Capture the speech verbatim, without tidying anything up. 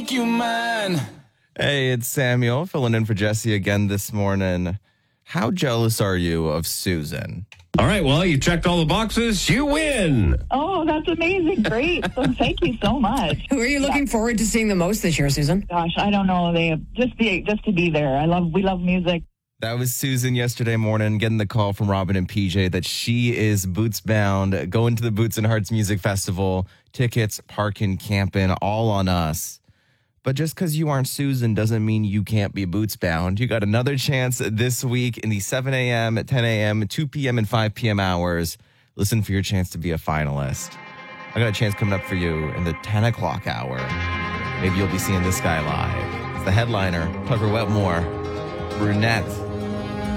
make you mine. Hey, it's Samuel filling in for Jesse again this morning. How jealous are you of Susan? All right, well, you checked all the boxes. You win. Oh, that's amazing. Great. So thank you so much. Who are you looking yeah. forward to seeing the most this year, Susan? Gosh, I don't know. They just be just to be there. I love we love music. That was Susan yesterday morning getting the call from Robin and P J that she is boots bound, going to the Boots and Hearts Music Festival. Tickets, parking, camping, all on us. But just because you aren't Susan doesn't mean you can't be boots bound. You got another chance this week in the seven a.m., ten a.m., two p.m., and five p.m. hours. Listen for your chance to be a finalist. I got a chance coming up for you in the ten o'clock hour. Maybe you'll be seeing this guy live. It's the headliner, Tucker Wetmore, brunette.